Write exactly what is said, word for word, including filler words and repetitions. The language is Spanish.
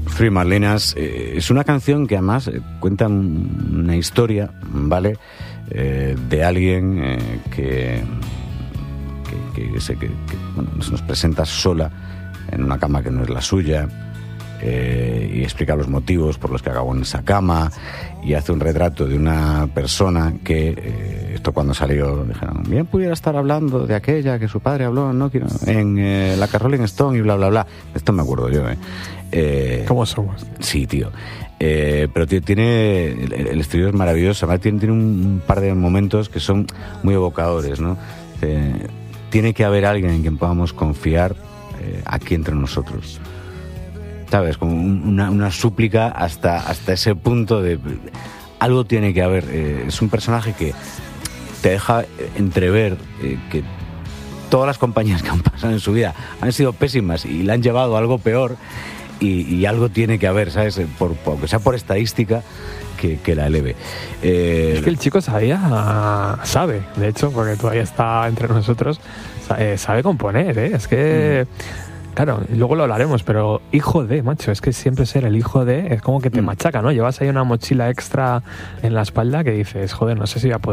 Three Marlenas eh, es una canción que además eh, cuenta una historia, ¿vale? Eh, de alguien eh, que, que, que, que, que bueno, se nos presenta sola en una cama que no es la suya, eh, y explica los motivos por los que acabó en esa cama, y hace un retrato de una persona que, eh, esto cuando salió, dijeron, bien pudiera estar hablando de aquella que su padre habló, ¿no? En eh, la Rolling Stone y bla, bla, bla. Esto me acuerdo yo, ¿eh? eh ¿Cómo somos? Sí, tío. Eh, pero tío, tiene el, el estudio es maravilloso, además tiene, tiene un, un par de momentos que son muy evocadores, ¿no? Eh, tiene que haber alguien en quien podamos confiar eh, aquí entre nosotros, ¿sabes? Como una, una súplica hasta, hasta ese punto de algo tiene que haber. Eh, es un personaje que te deja entrever eh, que todas las compañías que han pasado en su vida han sido pésimas y le han llevado a algo peor. Y, y algo tiene que haber, ¿sabes? Por, por, aunque sea por estadística, que, que la eleve. Eh, es que el chico sabía, sabe, de hecho, porque todavía está entre nosotros, sabe, sabe componer, ¿eh? Es que, mm. claro, luego lo hablaremos, pero hijo de, macho, es que siempre ser el hijo de es como que te mm. machaca, ¿no? Llevas ahí una mochila extra en la espalda que dices, joder, no sé si voy a poder